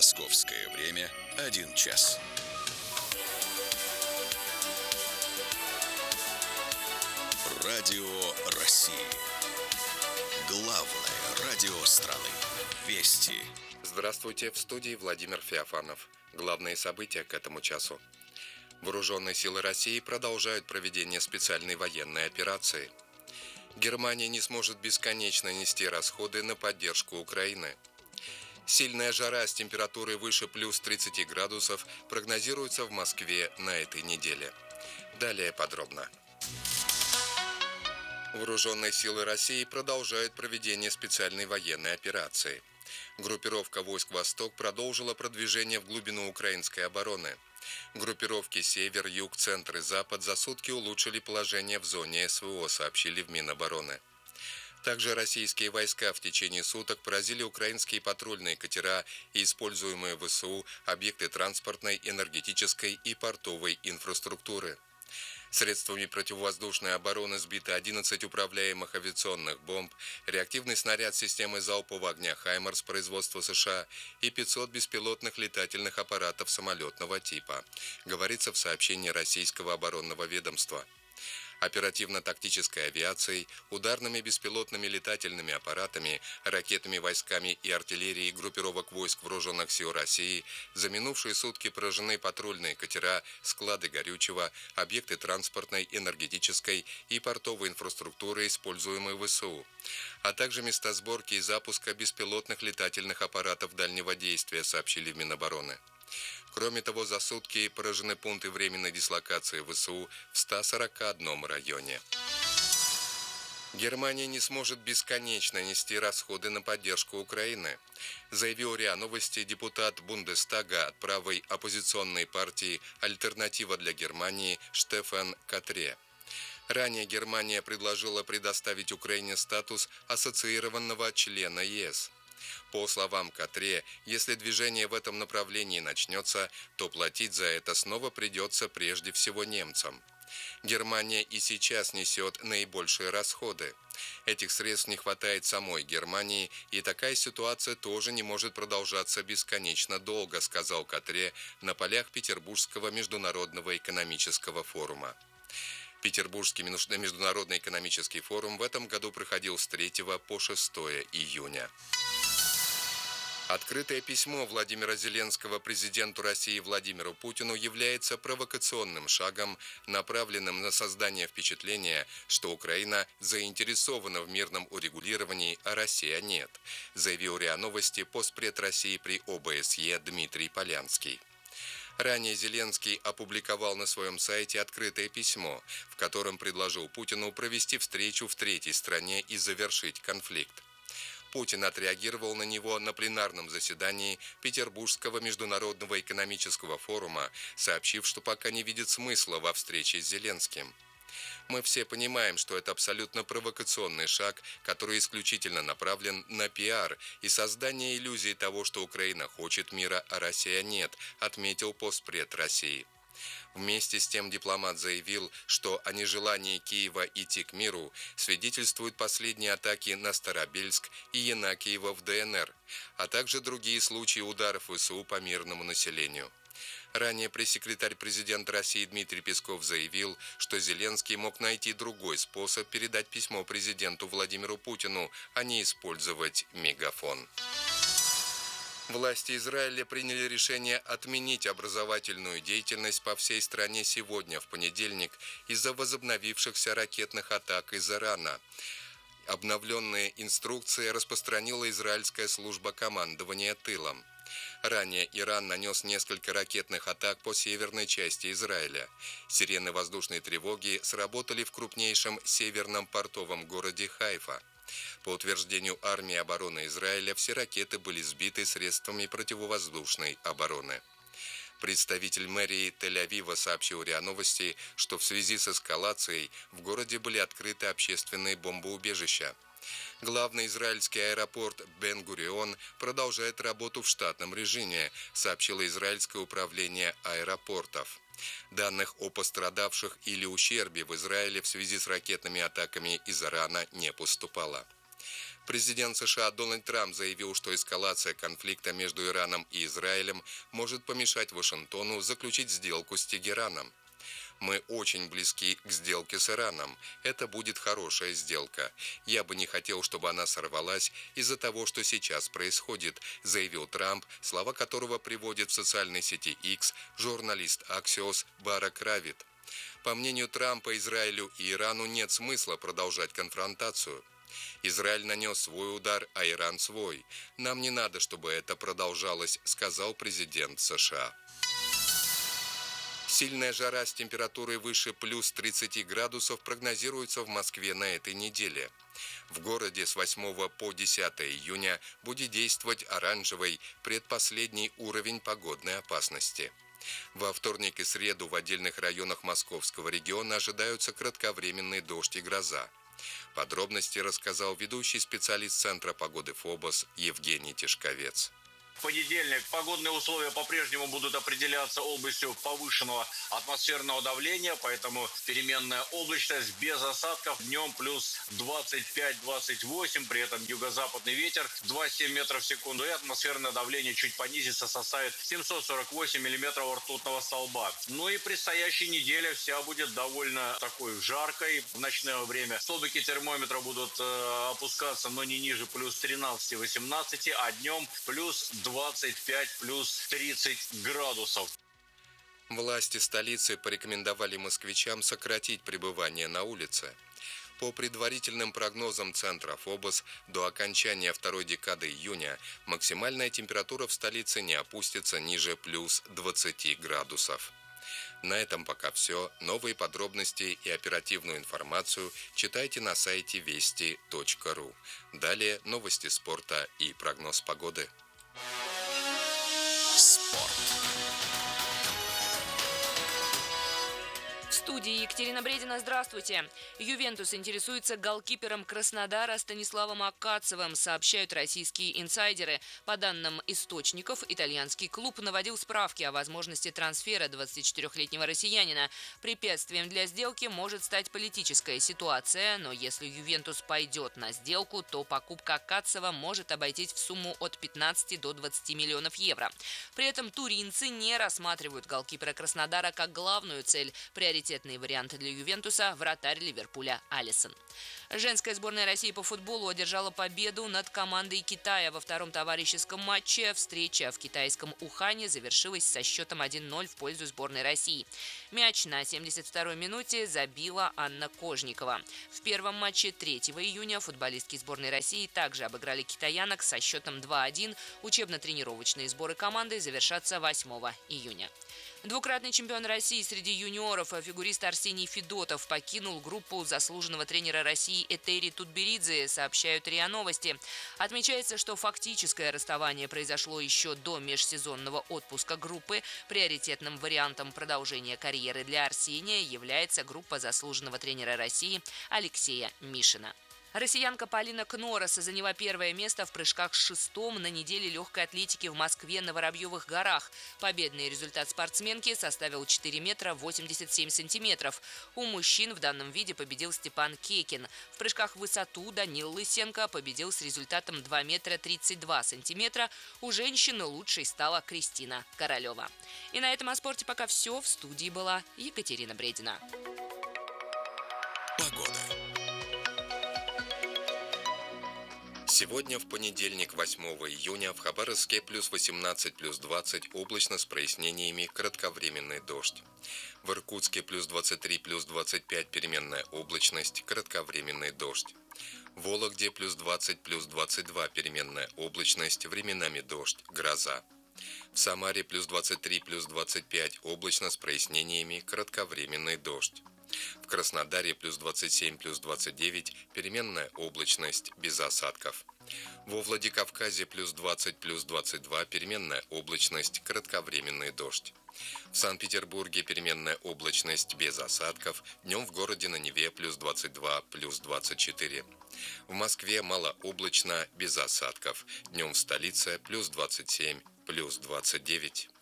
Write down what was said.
Московское время 1 час. Радио России. Главное радио страны. Вести. Здравствуйте, в студии Владимир Феофанов. Главные события к этому часу. Вооруженные силы России продолжают проведение специальной военной операции. Германия не сможет бесконечно нести расходы на поддержку Украины. Сильная жара с температурой выше плюс 30 градусов прогнозируется в Москве на этой неделе. Далее подробно. Вооруженные силы России продолжают проведение специальной военной операции. Группировка войск «Восток» продолжила продвижение в глубину украинской обороны. Группировки «Север», «Юг», «Центр» и «Запад» за сутки улучшили положение в зоне СВО, сообщили в Минобороны. Также российские войска в течение суток поразили украинские патрульные катера и используемые в ВСУ объекты транспортной, энергетической и портовой инфраструктуры. Средствами противовоздушной обороны сбито 11 управляемых авиационных бомб, реактивный снаряд системы залпового огня «Хаймарс» производства США и 500 беспилотных летательных аппаратов самолетного типа, говорится в сообщении российского оборонного ведомства. Оперативно-тактической авиацией, ударными беспилотными летательными аппаратами, ракетными войсками и артиллерией группировок войск Вооруженных сил России за минувшие сутки поражены патрульные катера, склады горючего, объекты транспортной, энергетической и портовой инфраструктуры, используемые в ВСУ, а также места сборки и запуска беспилотных летательных аппаратов дальнего действия, сообщили в Минобороны. Кроме того, за сутки поражены пункты временной дислокации ВСУ в 141 районе. Германия не сможет бесконечно нести расходы на поддержку Украины, заявил РИА Новости депутат Бундестага от правой оппозиционной партии «Альтернатива для Германии» Штефан Катре. Ранее Германия предложила предоставить Украине статус ассоциированного члена ЕС. По словам Катре, если движение в этом направлении начнется, то платить за это снова придется прежде всего немцам. Германия и сейчас несет наибольшие расходы. Этих средств не хватает самой Германии, и такая ситуация тоже не может продолжаться бесконечно долго, сказал Катре на полях Петербургского международного экономического форума. Петербургский международный экономический форум в этом году проходил с 3 по 6 июня. Открытое письмо Владимира Зеленского президенту России Владимиру Путину является провокационным шагом, направленным на создание впечатления, что Украина заинтересована в мирном урегулировании, а Россия нет, заявил РИА Новости постпред России при ОБСЕ Дмитрий Полянский. Ранее Зеленский опубликовал на своем сайте открытое письмо, в котором предложил Путину провести встречу в третьей стране и завершить конфликт. Путин отреагировал на него на пленарном заседании Петербургского международного экономического форума, сообщив, что пока не видит смысла во встрече с Зеленским. Мы все понимаем, что это абсолютно провокационный шаг, который исключительно направлен на пиар и создание иллюзии того, что Украина хочет мира, а Россия нет, отметил постпред России. Вместе с тем дипломат заявил, что о нежелании Киева идти к миру свидетельствуют последние атаки на Старобельск и Янакиево в ДНР, а также другие случаи ударов ВСУ по мирному населению. Ранее пресс-секретарь президента России Дмитрий Песков заявил, что Зеленский мог найти другой способ передать письмо президенту Владимиру Путину, а не использовать мегафон. Власти Израиля приняли решение отменить образовательную деятельность по всей стране сегодня, в понедельник, из-за возобновившихся ракетных атак из Ирана. Обновленные инструкции распространила израильская служба командования тылом. Ранее Иран нанес несколько ракетных атак по северной части Израиля. Сирены воздушной тревоги сработали в крупнейшем северном портовом городе Хайфа. По утверждению армии обороны Израиля, все ракеты были сбиты средствами противовоздушной обороны. Представитель мэрии Тель-Авива сообщил РИА Новости, что в связи с эскалацией в городе были открыты общественные бомбоубежища. Главный израильский аэропорт Бен-Гурион продолжает работу в штатном режиме, сообщило Израильское управление аэропортов. Данных о пострадавших или ущербе в Израиле в связи с ракетными атаками из Ирана не поступало. Президент США Дональд Трамп заявил, что эскалация конфликта между Ираном и Израилем может помешать Вашингтону заключить сделку с Тегераном. «Мы очень близки к сделке с Ираном. Это будет хорошая сделка. Я бы не хотел, чтобы она сорвалась из-за того, что сейчас происходит», заявил Трамп, слова которого приводит в социальной сети X журналист Axios Барак Равид. По мнению Трампа, Израилю и Ирану нет смысла продолжать конфронтацию. «Израиль нанес свой удар, а Иран свой. Нам не надо, чтобы это продолжалось», сказал президент США. Сильная жара с температурой выше плюс 30 градусов прогнозируется в Москве на этой неделе. В городе с 8 по 10 июня будет действовать оранжевый предпоследний уровень погодной опасности. Во вторник и среду в отдельных районах московского региона ожидаются кратковременный дождь и гроза. Подробности рассказал ведущий специалист Центра погоды ФОБОС Евгений Тишковец. В понедельник погодные условия по-прежнему будут определяться областью повышенного атмосферного давления, поэтому переменная облачность без осадков, днем плюс 25-28, при этом юго-западный ветер 2,7 метров в секунду, и атмосферное давление чуть понизится, составит 748 миллиметров ртутного столба. Ну и предстоящая неделя вся будет довольно такой жаркой. В ночное время столбики термометра будут опускаться, но не ниже плюс 13-18, а днем плюс 25 плюс 30 градусов. Власти столицы порекомендовали москвичам сократить пребывание на улице. По предварительным прогнозам Центра ФОБОС, до окончания второй декады июня максимальная температура в столице не опустится ниже плюс 20 градусов. На этом пока все. Новые подробности и оперативную информацию читайте на сайте вести.ру. Далее новости спорта и прогноз погоды. Спорт. В студии Екатерина Бредина. Здравствуйте. Ювентус интересуется голкипером Краснодара Станиславом Акацевым, сообщают российские инсайдеры. По данным источников, итальянский клуб наводил справки о возможности трансфера 24-летнего россиянина. Препятствием для сделки может стать политическая ситуация, но если Ювентус пойдет на сделку, то покупка Акацева может обойтись в сумму от 15 до 20 миллионов евро. При этом туринцы не рассматривают голкипера Краснодара как главную цель. Приоритетные варианты для Ювентуса – вратарь Ливерпуля Алисон. Женская сборная России по футболу одержала победу над командой Китая во втором товарищеском матче. Встреча в китайском Ухане завершилась со счетом 1-0 в пользу сборной России. Мяч на 72-й минуте забила Анна Кожникова. В первом матче 3 июня футболистки сборной России также обыграли китаянок со счетом 2-1. Учебно-тренировочные сборы команды завершатся 8 июня. Двукратный чемпион России среди юниоров, фигурист Арсений Федотов, покинул группу заслуженного тренера России Этери Тутберидзе, сообщают РИА Новости. Отмечается, что фактическое расставание произошло еще до межсезонного отпуска группы. Приоритетным вариантом продолжения карьеры для Арсения является группа заслуженного тренера России Алексея Мишина. Россиянка Полина Кнорос заняла первое место в прыжках с шестом на неделе легкой атлетики в Москве на Воробьевых горах. Победный результат спортсменки составил 4 метра 87 сантиметров. У мужчин в данном виде победил Степан Кекин. В прыжках в высоту Данил Лысенко победил с результатом 2 метра 32 сантиметра. У женщин лучшей стала Кристина Королева. И на этом о спорте пока все. В студии была Екатерина Бредина. Погода. Сегодня, в понедельник, 8 июня, в Хабаровске плюс 18, плюс 20, облачно с прояснениями, кратковременный дождь. В Иркутске плюс 23, плюс 25, переменная облачность, кратковременный дождь. В Вологде плюс 20, плюс 22, переменная облачность, временами дождь, гроза. В Самаре плюс 23, плюс 25, облачно с прояснениями, кратковременный дождь. В Краснодаре плюс 27, плюс 29, переменная облачность, без осадков. Во Владикавказе плюс 20, плюс 22, переменная облачность, кратковременный дождь. В Санкт-Петербурге переменная облачность, без осадков, днем в городе на Неве плюс 22, плюс 24. В Москве малооблачно, без осадков, днем в столице плюс 27, плюс 29.